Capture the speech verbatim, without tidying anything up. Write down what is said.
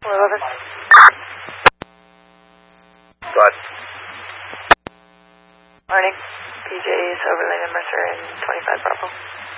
eleven. What? Morning. P J's Overland and Mercer and twenty-five Bravo.